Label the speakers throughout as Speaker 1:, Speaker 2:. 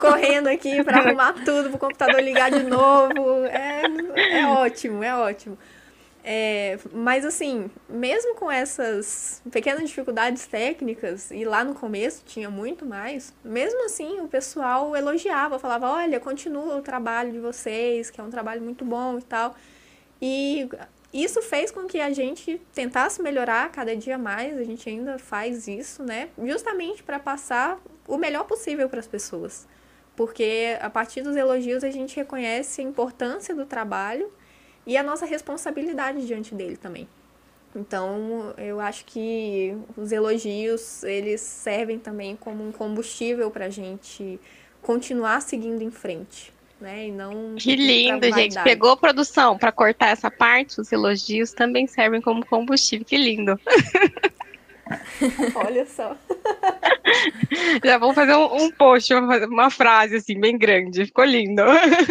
Speaker 1: correndo aqui para arrumar tudo, para o computador ligar de novo. É ótimo, é ótimo. Mas assim, mesmo com essas pequenas dificuldades técnicas, e lá no começo tinha muito mais, mesmo assim o pessoal elogiava, falava, olha, continua o trabalho de vocês, que é um trabalho muito bom e tal. E isso fez com que a gente tentasse melhorar cada dia mais, a gente ainda faz isso, né? Justamente para passar o melhor possível para as pessoas. Porque a partir dos elogios a gente reconhece a importância do trabalho e a nossa responsabilidade diante dele também. Então, eu acho que os elogios, eles servem também como um combustível para a gente continuar seguindo em frente, né? E não
Speaker 2: Que
Speaker 1: ir para
Speaker 2: lindo, gente. Pegou
Speaker 1: vaidade.
Speaker 2: a produção para cortar essa parte? Os elogios também servem como combustível. Que lindo.
Speaker 1: Olha só.
Speaker 2: Já vou fazer um post, vou fazer uma frase assim, bem grande. Ficou lindo.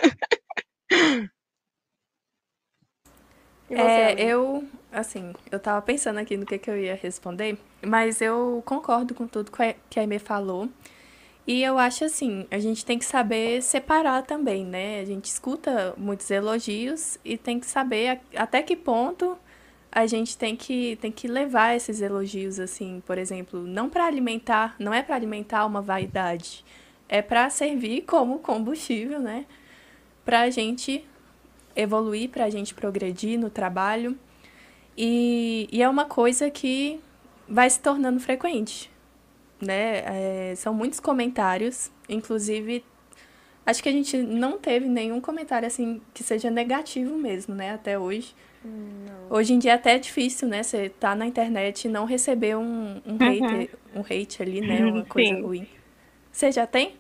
Speaker 1: E você, Aline?
Speaker 3: Eu tava pensando aqui no que eu ia responder, mas eu concordo com tudo que a Aimee falou. E eu acho assim, a gente tem que saber separar também, né? A gente escuta muitos elogios e tem que saber até que ponto a gente tem que levar esses elogios, assim, por exemplo, não é para alimentar uma vaidade, é para servir como combustível, né? Pra gente evoluir, pra gente progredir no trabalho. E é uma coisa que vai se tornando frequente, né? São muitos comentários, inclusive, acho que a gente não teve nenhum comentário assim que seja negativo mesmo, né? Até hoje.
Speaker 1: Não.
Speaker 3: Hoje em dia é até difícil, né? Você tá na internet e não receber
Speaker 2: Uhum.
Speaker 3: um hate ali, né? Uma coisa
Speaker 2: Sim.
Speaker 3: ruim. Você já tem?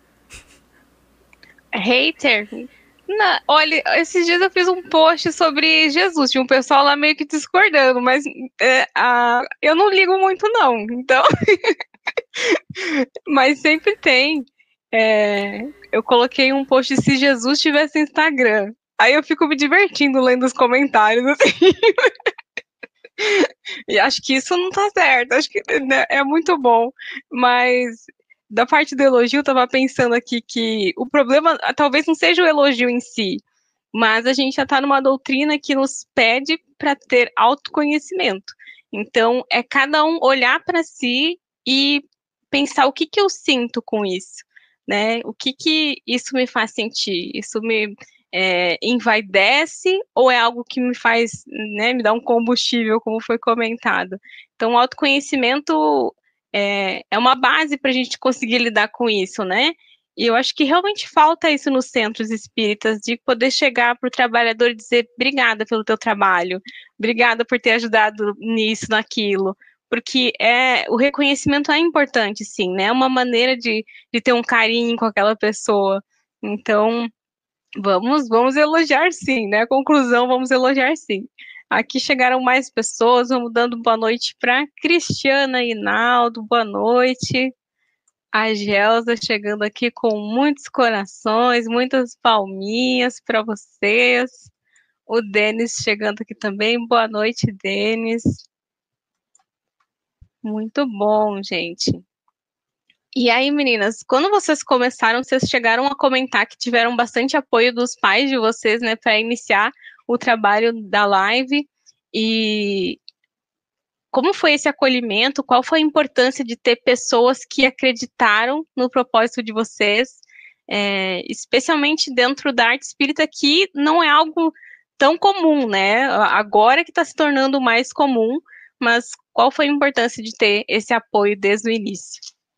Speaker 2: Hater? Olha, esses dias eu fiz um post sobre Jesus, tinha um pessoal lá meio que discordando, mas eu não ligo muito não, então, mas sempre tem. Eu coloquei um post se Jesus tivesse Instagram. Aí eu fico me divertindo lendo os comentários, assim, e acho que isso não tá certo, acho que né, é muito bom, mas da parte do elogio, eu tava pensando aqui que o problema talvez não seja o elogio em si, mas a gente já está numa doutrina que nos pede para ter autoconhecimento. Então, é cada um olhar para si e pensar o que que eu sinto com isso, né? O que que isso me faz sentir? Isso me envaidece ou é algo que me faz, né, me dá um combustível, como foi comentado? Então, o autoconhecimento é uma base para a gente conseguir lidar com isso, né? E eu acho que realmente falta isso nos centros espíritas, de poder chegar para o trabalhador e dizer obrigada pelo teu trabalho, obrigada por ter ajudado nisso, naquilo, porque o reconhecimento é importante, sim, né? É uma maneira de ter um carinho com aquela pessoa. Então, vamos elogiar sim, né? Conclusão, vamos elogiar sim. Aqui chegaram mais pessoas, vamos dando boa noite para Cristiana Hinaldo, boa noite. A Gelsa chegando aqui com muitos corações, muitas palminhas para vocês. O Denis chegando aqui também. Boa noite, Denis. Muito bom, gente. E aí, meninas, quando vocês começaram, vocês chegaram a comentar que tiveram bastante apoio dos pais de vocês, né, para iniciar o trabalho da live. E como foi esse acolhimento? Qual foi a importância de ter pessoas que acreditaram no propósito de vocês, especialmente dentro da arte espírita, que não é algo tão comum, né? Agora que está se tornando mais comum, mas qual foi a importância de ter esse apoio desde o início?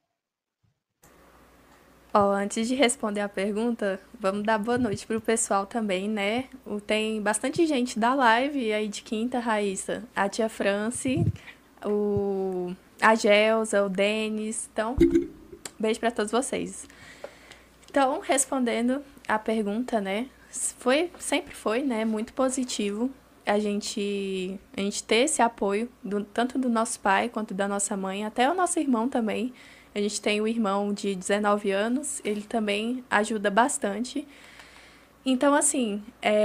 Speaker 3: Ó, antes de responder a pergunta, vamos dar boa noite pro pessoal também, né? Tem bastante gente da live aí de quinta, Raíssa. A tia Franci, a Gelsa, o Denis. Então, beijo para todos vocês. Então, respondendo a pergunta, né? Sempre foi, né? Muito positivo a gente ter esse apoio, tanto do nosso pai quanto da nossa mãe, até o nosso irmão também. A gente tem um irmão de 19 anos, ele também ajuda bastante. Então, assim,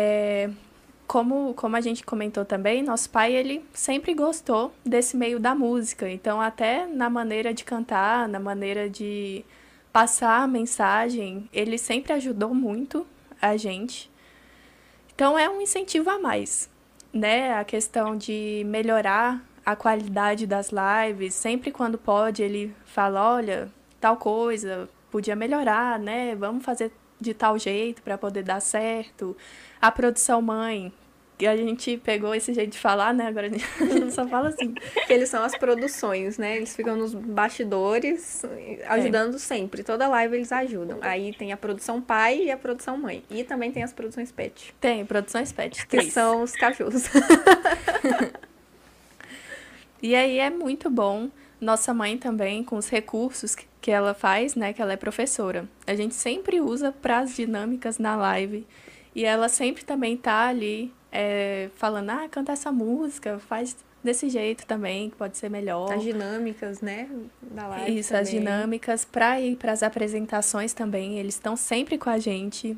Speaker 3: como a gente comentou também, nosso pai, ele sempre gostou desse meio da música. Então, até na maneira de cantar, na maneira passar a mensagem, ele sempre ajudou muito a gente. Então é um incentivo a mais, né? A questão de melhorar a qualidade das lives, sempre quando pode ele fala, olha, tal coisa podia melhorar, né? Vamos fazer de tal jeito para poder dar certo. A produção mãe, que a gente pegou esse jeito de falar, né? Agora a gente só fala assim.
Speaker 1: Que eles são as produções, né? Eles ficam nos bastidores ajudando sempre. Toda live eles ajudam. Aí tem a produção pai e a produção mãe. E também tem as produções pet.
Speaker 3: Tem, produções pet,
Speaker 1: que
Speaker 3: 3.
Speaker 1: são os cachorros.
Speaker 3: E aí é muito bom. Nossa mãe também, com os recursos que ela faz, né? Que ela é professora. A gente sempre usa para as dinâmicas na live. E ela sempre também tá ali falando, canta essa música, faz desse jeito também, que pode ser melhor.
Speaker 1: As dinâmicas, né, da live
Speaker 3: Isso,
Speaker 1: também.
Speaker 3: as dinâmicas, para ir para as apresentações também, eles estão sempre com a gente.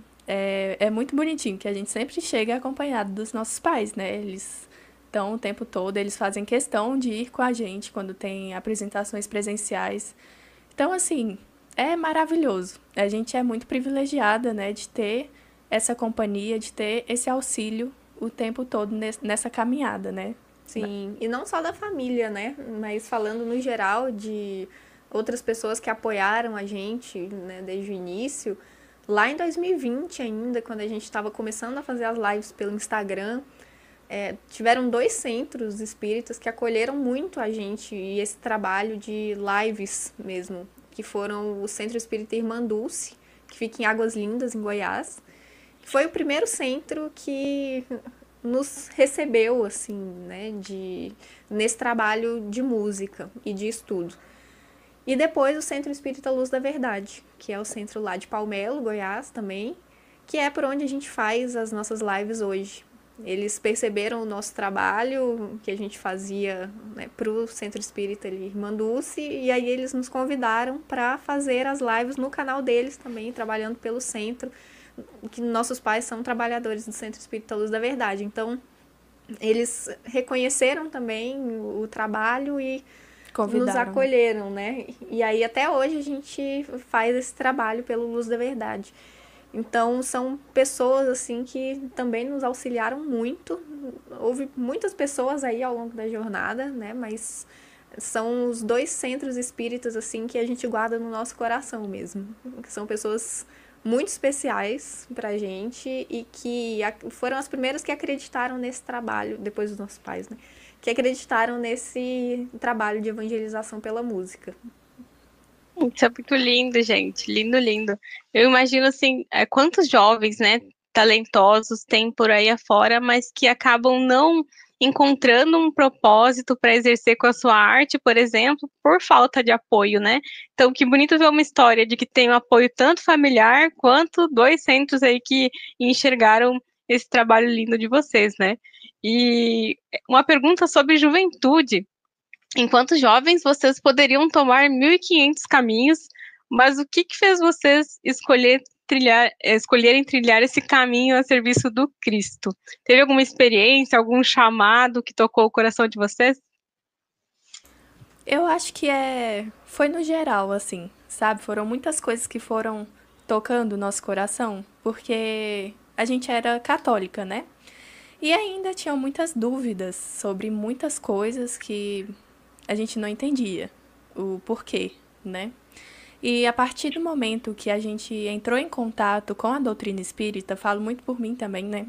Speaker 3: É muito bonitinho, que a gente sempre chega acompanhado dos nossos pais, né? Eles estão o tempo todo, eles fazem questão de ir com a gente quando tem apresentações presenciais. Então, assim, é maravilhoso. A gente é muito privilegiada, né, de ter essa companhia, de ter esse auxílio o tempo todo nessa caminhada, né?
Speaker 1: Sim, e não só da família, né? Mas falando no geral de outras pessoas que apoiaram a gente, né, desde o início. Lá em 2020 ainda, quando a gente estava começando a fazer as lives pelo Instagram, tiveram 2 centros espíritas que acolheram muito a gente e esse trabalho de lives mesmo, que foram o Centro Espírita Irmã Dulce, que fica em Águas Lindas, em Goiás, que foi o primeiro centro que nos recebeu, assim, né, nesse trabalho de música e de estudo. E depois o Centro Espírita Luz da Verdade, que é o centro lá de Palmelo, Goiás também, que é por onde a gente faz as nossas lives hoje. Eles perceberam o nosso trabalho que a gente fazia, né, para o Centro Espírita Irmã Dulce, e aí eles nos convidaram para fazer as lives no canal deles também, trabalhando pelo centro, que nossos pais são trabalhadores do Centro Espírita Luz da Verdade. Então, eles reconheceram também o trabalho e nos acolheram, né? E aí até hoje a gente faz esse trabalho pelo Luz da Verdade. Então, são pessoas, assim, que também nos auxiliaram muito. Houve muitas pessoas aí ao longo da jornada, né? Mas são os 2 centros espíritas, assim, que a gente guarda no nosso coração mesmo. Que são pessoas muito especiais pra gente e que foram as primeiras que acreditaram nesse trabalho, depois dos nossos pais, né? Que acreditaram nesse trabalho de evangelização pela música.
Speaker 2: Isso é muito lindo, gente. Lindo, lindo. Eu imagino, assim, quantos jovens, né, talentosos tem por aí afora, mas que acabam não encontrando um propósito para exercer com a sua arte, por exemplo, por falta de apoio, né? Então, que bonito ver uma história de que tem um apoio tanto familiar quanto 2 centros aí que enxergaram esse trabalho lindo de vocês, né? E uma pergunta sobre juventude. Enquanto jovens, vocês poderiam tomar 1.500 caminhos, mas o que fez vocês escolherem trilhar esse caminho a serviço do Cristo? Teve alguma experiência, algum chamado que tocou o coração de vocês?
Speaker 3: Eu acho que foi no geral, assim, sabe? Foram muitas coisas que foram tocando o nosso coração, porque a gente era católica, né? E ainda tinham muitas dúvidas sobre muitas coisas que a gente não entendia o porquê, né? E a partir do momento que a gente entrou em contato com a doutrina espírita, falo muito por mim também, né?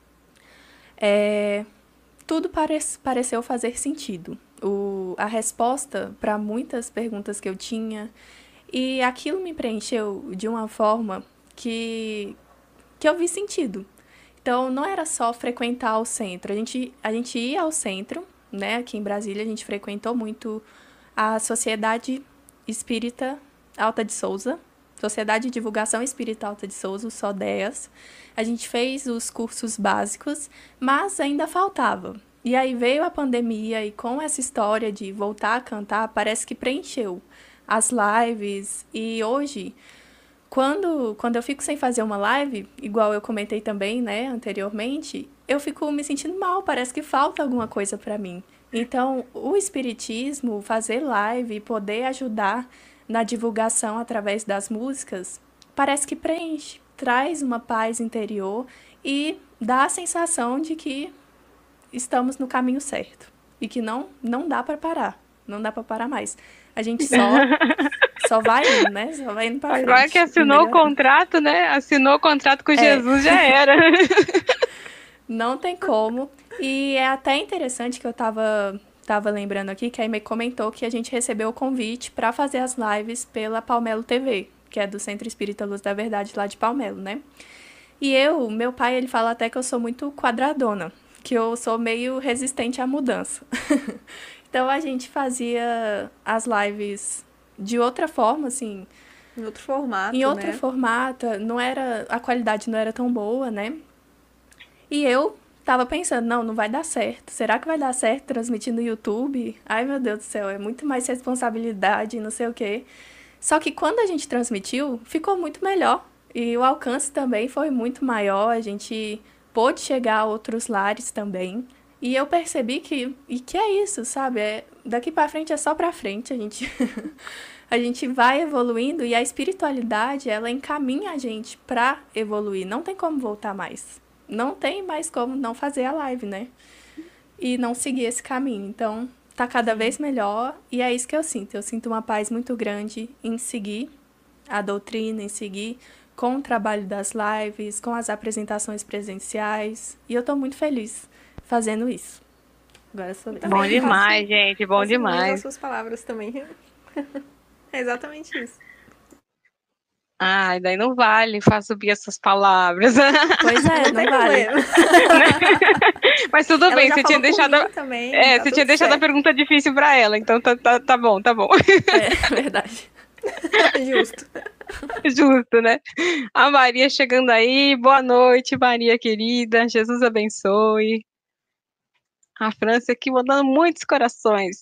Speaker 3: Tudo pareceu fazer sentido. A resposta para muitas perguntas que eu tinha, e aquilo me preencheu de uma forma que eu vi sentido. Então, não era só frequentar o centro. A gente ia ao centro, né? Aqui em Brasília, a gente frequentou muito a Sociedade Espírita Alta de Souza, Sociedade de Divulgação Espírita Alta de Souza, o SODEAS. A gente fez os cursos básicos, mas ainda faltava. E aí veio a pandemia e com essa história de voltar a cantar, parece que preencheu as lives. E hoje, quando eu fico sem fazer uma live, igual eu comentei também, né, anteriormente, eu fico me sentindo mal, parece que falta alguma coisa para mim. Então, o espiritismo, fazer live, poder ajudar na divulgação através das músicas, parece que preenche, traz uma paz interior e dá a sensação de que estamos no caminho certo e que não dá para parar, não dá para parar mais. A gente só vai indo, né? Só vai indo para frente.
Speaker 2: Agora que assinou o contrato, né? Assinou o contrato com Jesus, já era.
Speaker 3: Não tem como. E é até interessante que eu tava lembrando aqui que a Aimee comentou que a gente recebeu o convite para fazer as lives pela Palmelo TV, que é do Centro Espírita Luz da Verdade lá de Palmelo, né? E meu pai, ele fala até que eu sou muito quadradona, que eu sou meio resistente à mudança. Então a gente fazia as lives de outra forma, assim.
Speaker 1: Em outro formato,
Speaker 3: Em outro
Speaker 1: né?
Speaker 3: formato, a qualidade não era tão boa, né? E eu tava pensando, não vai dar certo. Será que vai dar certo transmitir no YouTube? Ai, meu Deus do céu, é muito mais responsabilidade, não sei o quê. Só que quando a gente transmitiu, ficou muito melhor. E o alcance também foi muito maior, a gente pôde chegar a outros lares também. E eu percebi que é isso, sabe? Daqui pra frente é só pra frente, a gente vai evoluindo e a espiritualidade, ela encaminha a gente pra evoluir. Não tem como voltar mais. Não tem mais como não fazer a live, né? E não seguir esse caminho. Então, tá cada vez melhor e é isso que eu sinto. Eu sinto uma paz muito grande em seguir a doutrina, em seguir com o trabalho das lives, com as apresentações presenciais. E eu tô muito feliz fazendo isso. Agora sou eu.
Speaker 2: Bom demais, gente. Bom demais.
Speaker 1: As suas palavras também. É exatamente isso.
Speaker 2: Ai, daí não vale subir essas palavras.
Speaker 3: Pois é, não vale.
Speaker 2: Mas tudo bem, você tinha deixado.
Speaker 1: Também,
Speaker 2: você tinha deixado a pergunta difícil pra ela, então tá bom, tá bom.
Speaker 3: É verdade.
Speaker 1: Justo.
Speaker 2: Justo, né? A Maria chegando aí. Boa noite, Maria querida. Jesus abençoe. A França aqui mandando muitos corações.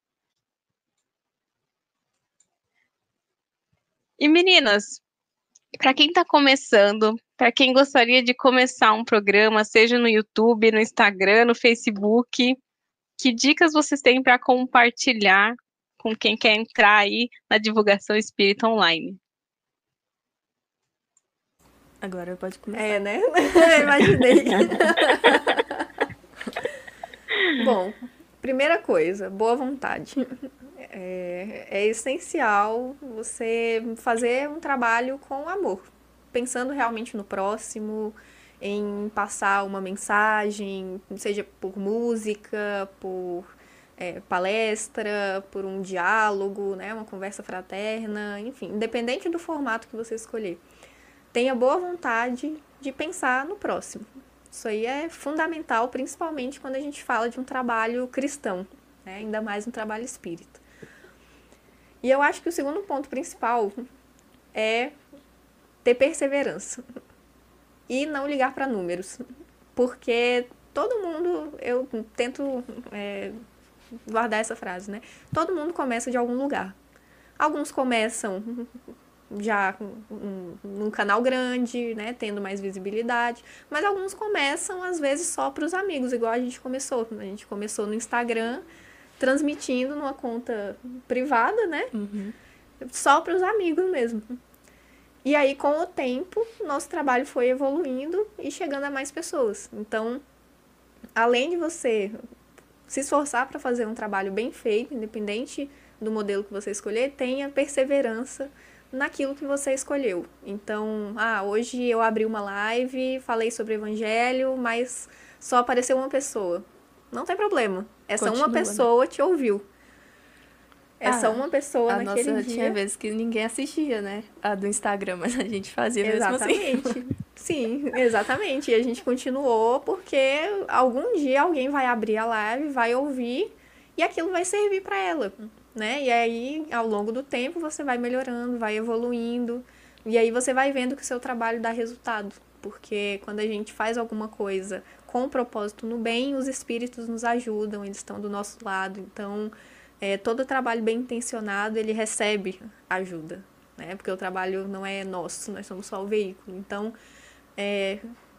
Speaker 2: E meninas, para quem está começando, para quem gostaria de começar um programa, seja no YouTube, no Instagram, no Facebook, que dicas vocês têm para compartilhar com quem quer entrar aí na divulgação espírita online?
Speaker 3: Agora pode começar.
Speaker 1: É, né? Imaginei. Bom, primeira coisa, boa vontade. É essencial você fazer um trabalho com amor, pensando realmente no próximo, em passar uma mensagem, seja por música, por palestra, por um diálogo, né, uma conversa fraterna, enfim, independente do formato que você escolher. Tenha boa vontade de pensar no próximo. Isso aí é fundamental, principalmente quando a gente fala de um trabalho cristão, né, ainda mais um trabalho espírita. E eu acho que o segundo ponto principal é ter perseverança e não ligar para números, porque todo mundo, eu tento guardar essa frase, né? Todo mundo começa de algum lugar. Alguns começam já num canal grande, né, tendo mais visibilidade, mas alguns começam às vezes só para os amigos, igual a gente começou. A gente começou no Instagram, transmitindo numa conta privada, né?
Speaker 3: Uhum.
Speaker 1: Só para os amigos mesmo. E aí, com o tempo, nosso trabalho foi evoluindo e chegando a mais pessoas. Então, além de você se esforçar para fazer um trabalho bem feito, independente do modelo que você escolher, tenha perseverança naquilo que você escolheu. Então, hoje eu abri uma live, falei sobre o evangelho, mas só apareceu uma pessoa. Não tem problema. Essa uma pessoa, né, te ouviu. Essa uma pessoa naquele dia.
Speaker 3: Tinha vezes que ninguém assistia, né? A do Instagram, mas a gente fazia
Speaker 1: exatamente.
Speaker 3: Mesmo assim.
Speaker 1: Sim, exatamente. E a gente continuou porque algum dia alguém vai abrir a live, vai ouvir e aquilo vai servir para ela, né? E aí, ao longo do tempo, você vai melhorando, vai evoluindo. E aí você vai vendo que o seu trabalho dá resultado. Porque quando a gente faz alguma coisa com o propósito no bem, os espíritos nos ajudam, eles estão do nosso lado. Então, todo trabalho bem intencionado, ele recebe ajuda, né? Porque o trabalho não é nosso, nós somos só o veículo. Então,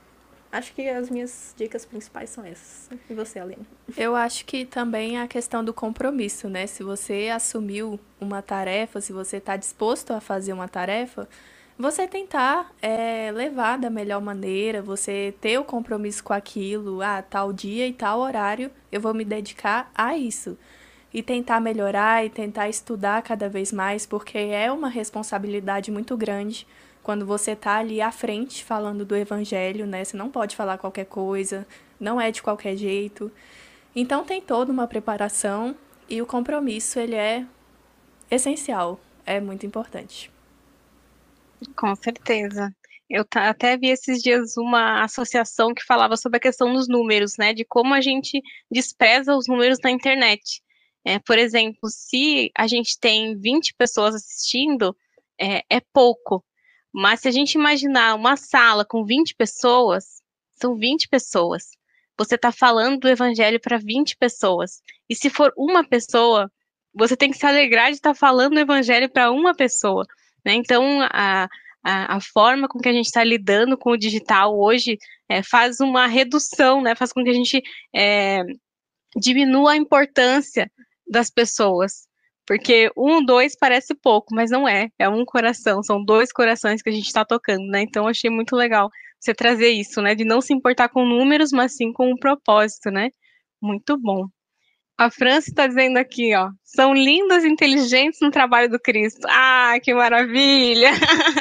Speaker 1: Acho que as minhas dicas principais são essas. E você, Aline?
Speaker 3: Eu acho que também a questão do compromisso, né? Se você assumiu uma tarefa, se você está disposto a fazer uma tarefa, você tentar levar da melhor maneira, você ter o compromisso com aquilo, tal dia e tal horário eu vou me dedicar a isso. E tentar melhorar e tentar estudar cada vez mais, porque é uma responsabilidade muito grande quando você está ali à frente falando do evangelho, né? Você não pode falar qualquer coisa, não é de qualquer jeito. Então tem toda uma preparação e o compromisso, ele é essencial, é muito importante.
Speaker 2: Com certeza. Até vi esses dias uma associação que falava sobre a questão dos números, né? De como a gente despreza os números na internet. Por exemplo, se a gente tem 20 pessoas assistindo, é pouco. Mas se a gente imaginar uma sala com 20 pessoas, são 20 pessoas. Você está falando do evangelho para 20 pessoas. E se for uma pessoa, você tem que se alegrar de estar falando do evangelho para uma pessoa, né? Então, a forma com que a gente está lidando com o digital hoje faz uma redução, né? Faz com que a gente diminua a importância das pessoas. Porque 1, 2 parece pouco, mas não é. É um coração, são 2 corações que a gente está tocando, né? Então, eu achei muito legal você trazer isso, né? De não se importar com números, mas sim com o propósito, né? Muito bom. A França está dizendo aqui, ó, são lindas e inteligentes no trabalho do Cristo. Ah, que maravilha!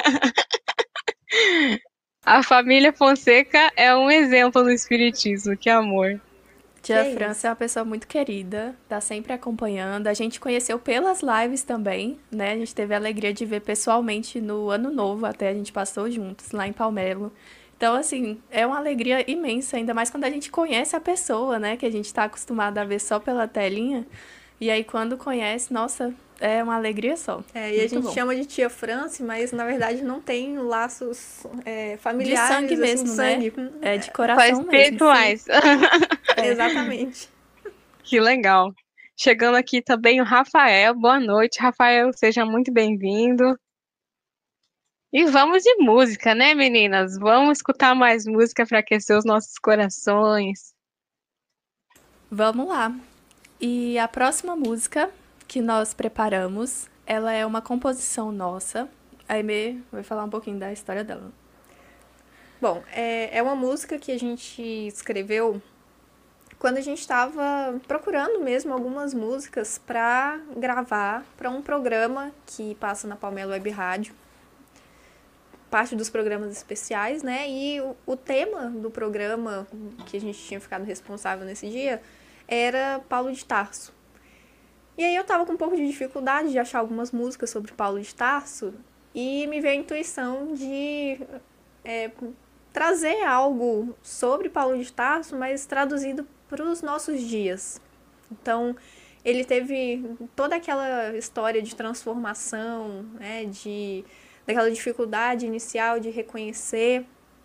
Speaker 2: A família Fonseca é um exemplo no espiritismo, que amor.
Speaker 3: Tia França é uma pessoa muito querida, tá sempre acompanhando. A gente conheceu pelas lives também, né? A gente teve a alegria de ver pessoalmente no Ano Novo, até a gente passou juntos lá em Palmelo. Então, assim, é uma alegria imensa, ainda mais quando a gente conhece a pessoa, né? Que a gente tá acostumado a ver só pela telinha. E aí, quando conhece, nossa, é uma alegria só.
Speaker 1: E
Speaker 3: muito
Speaker 1: a gente
Speaker 3: bom.
Speaker 1: chama de tia France, mas na verdade não tem laços familiares.
Speaker 3: De sangue
Speaker 1: assim,
Speaker 3: mesmo,
Speaker 1: de sangue.
Speaker 3: né? É de coração mesmo.
Speaker 2: Espirituais.
Speaker 1: Exatamente.
Speaker 2: Que legal. Chegando aqui também o Rafael. Boa noite, Rafael. Seja muito bem-vindo. E vamos de música, né, meninas? Vamos escutar mais música para aquecer os nossos corações.
Speaker 3: Vamos lá. E a próxima música que nós preparamos, ela é uma composição nossa. A Aimee vai falar um pouquinho da história dela.
Speaker 1: Bom, é uma música que a gente escreveu quando a gente estava procurando mesmo algumas músicas para gravar para um programa que passa na Palmelo Web Rádio. Parte dos programas especiais, né? E o tema do programa que a gente tinha ficado responsável nesse dia era Paulo de Tarso. E aí eu tava com um pouco de dificuldade de achar algumas músicas sobre Paulo de Tarso e me veio a intuição de trazer algo sobre Paulo de Tarso, mas traduzido para os nossos dias. Então, ele teve toda aquela história de transformação, né, daquela dificuldade inicial de reconhecer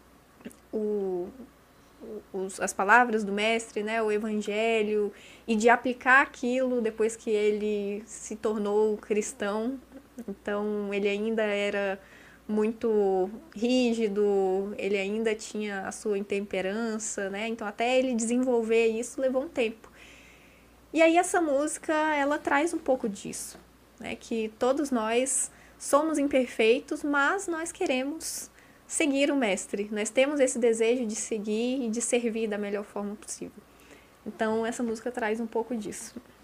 Speaker 1: as palavras do mestre, né, o evangelho, e de aplicar aquilo depois que ele se tornou cristão. Então, ele ainda era muito rígido, ele ainda tinha a sua intemperança, né? Então, até ele desenvolver isso levou um tempo. E aí essa música, ela traz um pouco disso, né? Que todos nós somos imperfeitos, mas nós queremos seguir o mestre. Nós temos esse desejo de seguir e de servir da melhor forma possível. Então, essa música traz um pouco disso.